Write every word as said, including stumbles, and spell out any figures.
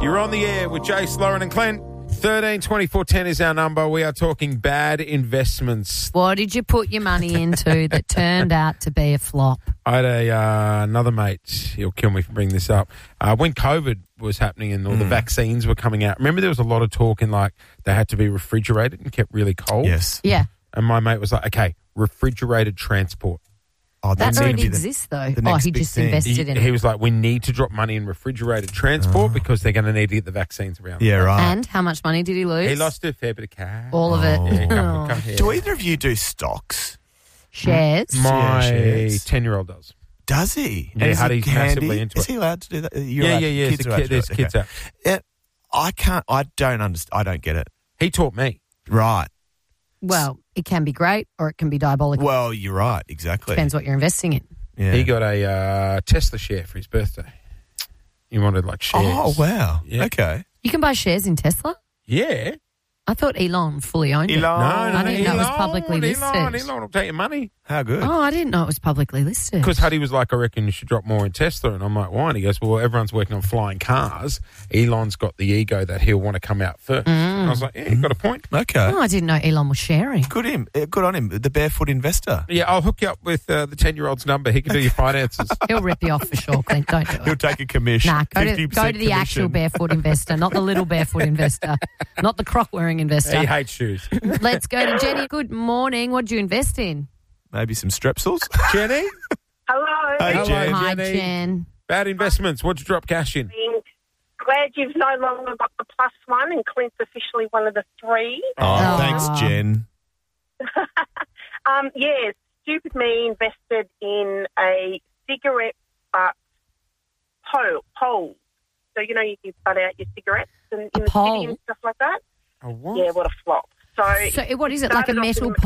You're on the air with Jace, Lauren and Clint. thirteen twenty-four ten is our number. We are talking bad investments. What did you put your money into that turned out to be a flop? I had a, uh, another mate, he'll kill me for bringing this up, uh, when COVID was happening and all mm. the vaccines were coming out. Remember there was a lot of talk in like they had to be refrigerated and kept really cold? Yes. Yeah. And my mate was like, okay, refrigerated transport. Oh, that already exists, though. Oh, he just thing. invested he, in it. He was like, we need to drop money in refrigerated transport oh. because they're going to need to get the vaccines around. Yeah, right. And how much money did he lose? He lost a fair bit of cash. All of it. Oh. Yeah, couple, couple, yeah. Do either of you do stocks? Shares? My yeah, ten-year-old does. Does he? Yeah, is Hattie's massively into is it. Is he allowed to do that? You're yeah, allowed, yeah, yeah. Kids There's, are kid, there's okay. kids out. Yeah, I can't, I don't understand. I don't get it. He taught me. Right. Well, it can be great or it can be diabolical. Well, you're right. Exactly. Depends what you're investing in. Yeah. He got a uh, Tesla share for his birthday. He wanted like shares. Oh, wow. Yeah. Okay. You can buy shares in Tesla? Yeah. I thought Elon fully owned Elon. it. No, no, I didn't Elon, know it was publicly listed. Elon, Elon will take your money. How good. Oh, I didn't know it was publicly listed. Because Huddy was like, I reckon you should drop more in Tesla. And I'm like, why? And he goes, well, everyone's working on flying cars. Elon's got the ego that he'll want to come out first. Mm. And I was like, yeah, you've got a point. Okay. Oh, I didn't know Elon was sharing. Good him. uh, Good on him. The barefoot investor. Yeah, I'll hook you up with uh, the ten-year-old's number. He can do your finances. He'll rip you off for sure, Clint. Don't do it. He'll take a commission. Nah, go to, go to the commission. actual barefoot investor, not the little barefoot investor, not the croc-wearing investor. He hates shoes. Let's go to Jenny. Good morning. What did you invest in? Maybe some strepsils. Jenny? Hello. Hey, Hello, Jen. Hi, Jenny. Jen. Bad investments. What'd you drop cash in? Glad you've no longer got the plus one and Clint's officially one of the three. Oh, Oh. thanks, Jen. um, yeah, stupid me invested in a cigarette butt pole. pole. So, you know, you can butt out your cigarettes in, in A the pole? city and stuff like that. A what? Yeah, what a flop. So, So what is it, like a started off metal in-